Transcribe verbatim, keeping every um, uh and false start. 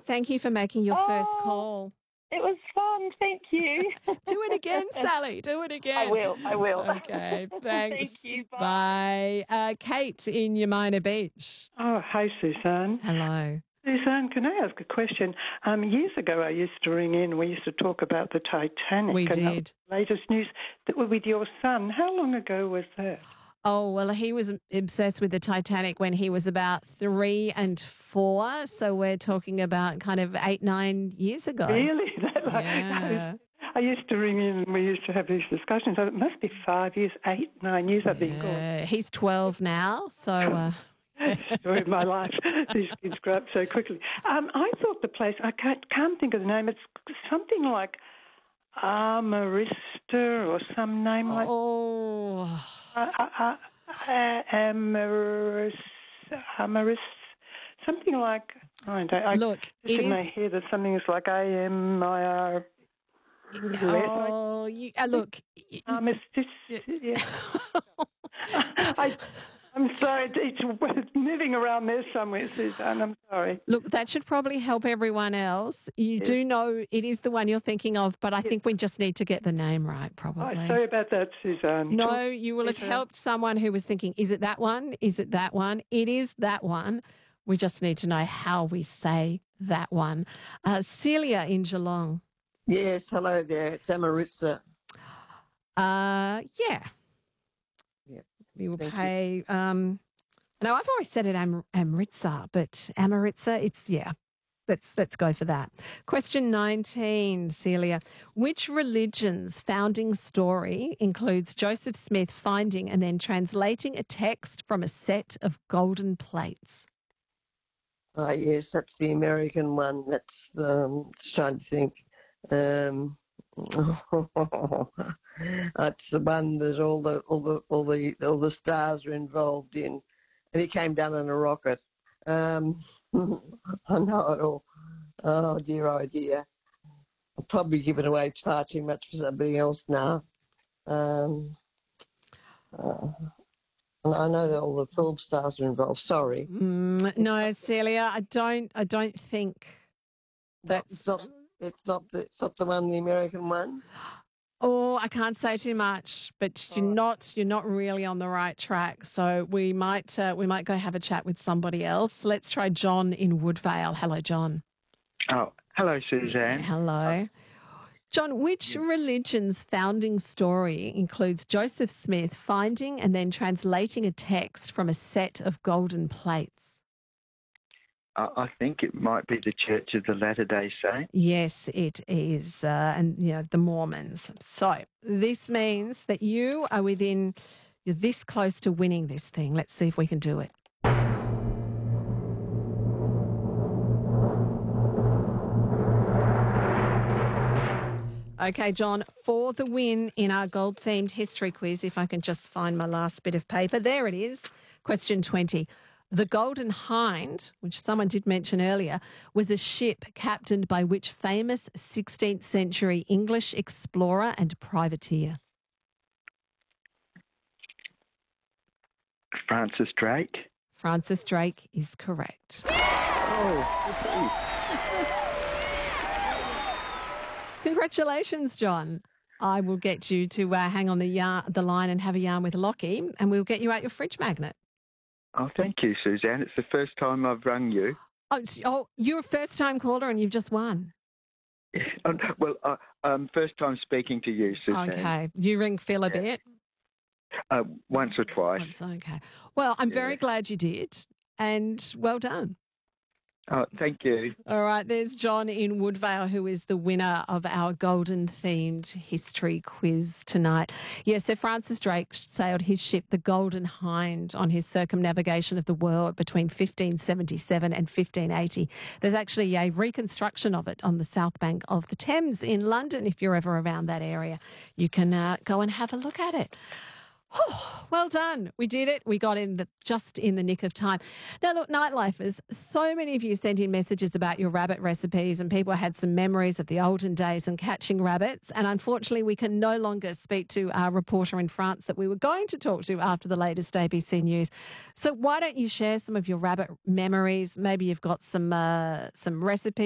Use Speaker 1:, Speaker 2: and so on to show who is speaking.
Speaker 1: Thank you for making your first
Speaker 2: Oh,
Speaker 1: call.
Speaker 2: it was fun. Thank you.
Speaker 1: Do it again, Sally. Do it again.
Speaker 2: I will. I will.
Speaker 1: Okay, thanks.
Speaker 2: Thank you. Bye.
Speaker 1: Bye. Uh, Kate in Yamina Beach.
Speaker 3: Oh, hi, Suzanne.
Speaker 1: Hello.
Speaker 3: Suzanne, can I ask a question? Um, years ago, I used to ring in. We used to talk about the Titanic.
Speaker 1: We
Speaker 3: and the
Speaker 1: did.
Speaker 3: latest news that were with your son. How long ago was that?
Speaker 1: Oh, well, he was obsessed with the Titanic when he was about three and four. So we're talking about kind of eight, nine years ago.
Speaker 3: Really? That, like,
Speaker 1: Yeah.
Speaker 3: I used to ring in and we used to have these discussions. So it must be five years, eight, nine years I've been gone.
Speaker 1: Yeah. He's twelve now, so... Uh,
Speaker 3: Story of my life. These kids grow up so quickly. Um, I thought the place, I can't, can't think of the name, it's something like Amarista or some name like
Speaker 1: oh...
Speaker 3: Uh, uh, uh, uh, Amaris, Amaris, something like. I don't. I,
Speaker 1: Look,
Speaker 3: just
Speaker 1: it
Speaker 3: in my
Speaker 1: is-
Speaker 3: head, that something is like A M I R.
Speaker 1: Oh, you, uh, look...
Speaker 3: Um, it's just, yeah. I, I'm sorry. It's it's moving around there somewhere, Suzanne. I'm sorry.
Speaker 1: Look, that should probably help everyone else. You
Speaker 3: Yes.
Speaker 1: do know it is the one you're thinking of, but I think we just need to get the name right, probably.
Speaker 3: Oh, sorry about that, Suzanne.
Speaker 1: No, you will have
Speaker 3: Suzanne.
Speaker 1: helped someone who was thinking, is it that one? Is it that one? It is that one. We just need to know how we say that one. Uh, Celia in Geelong.
Speaker 4: Yes, hello there. It's Amaritza.
Speaker 1: Uh, yeah.
Speaker 4: Yeah.
Speaker 1: We will
Speaker 4: Thank you.
Speaker 1: pay. Um, no, I've always said it Am- Amritza, but Amaritza, it's, yeah. Let's, let's go for that. Question nineteen, Celia. Which religion's founding story includes Joseph Smith finding and then translating a text from a set of golden plates?
Speaker 4: Ah, yes, that's the American one. That's um, just trying to think. Um, that's the one that all the all the all the all the stars are involved in, and he came down in a rocket. Um, I know it all. Oh dear, oh dear. I'll probably give it away far too much for somebody else now. Um, uh, and I know that all the film stars are involved. Sorry.
Speaker 1: Mm, no, Celia, I don't. I don't think that's.
Speaker 4: It's not. It's not the. It's not the one. The American one.
Speaker 1: Oh, I can't say too much, but you're not. You're not really on the right track. So we might. Uh, we might go have a chat with somebody else. Let's try John in Woodvale. Hello, John.
Speaker 5: Oh, hello, Suzanne.
Speaker 1: Hello. John, which religion's founding story includes Joseph Smith finding and then translating a text from a set of golden plates?
Speaker 5: I I think it might be the Church of the Latter-day Saints.
Speaker 1: Yes, it is. Uh, and, you know, the Mormons. So this means that you are within, you're this close to winning this thing. Let's see if we can do it. Okay, John, for the win in our gold-themed history quiz, if I can just find my last bit of paper. There it is. Question twenty. The Golden Hind, which someone did mention earlier, was a ship captained by which famous sixteenth century English explorer and privateer?
Speaker 5: Francis Drake.
Speaker 1: Francis Drake is correct.
Speaker 5: Oh,
Speaker 1: Congratulations, John. I will get you to uh, hang on the yarn, the line and have a yarn with Lockie, and we'll get you out your fridge magnet.
Speaker 5: oh, thank you, Suzanne. It's the first time I've rung you.
Speaker 1: Oh, it's- oh you're a first-time caller and you've just won.
Speaker 5: Oh, well, uh, um, first time speaking to you, Suzanne.
Speaker 1: Okay. You ring Phil a bit?
Speaker 5: Uh, once or twice.
Speaker 1: Once, okay. Well, I'm very
Speaker 5: Yeah.
Speaker 1: glad you did, and well done.
Speaker 5: Oh, thank you.
Speaker 1: All right, there's John in Woodvale, who is the winner of our golden-themed history quiz tonight. Yes, Sir Francis Drake sailed his ship, the Golden Hind, on his circumnavigation of the world between fifteen seventy-seven and fifteen eighty. There's actually a reconstruction of it on the south bank of the Thames in London. If you're ever around that area, you can uh, go and have a look at it. Oh, well done. We did it. We got in the, just in the nick of time. Now, look, Nightlifers, so many of you sent in messages about your rabbit recipes and people had some memories of the olden days and catching rabbits. And unfortunately, we can no longer speak to our reporter in France that we were going to talk to after the latest A B C News. So why don't you share some of your rabbit memories? Maybe you've got some uh, some recipes.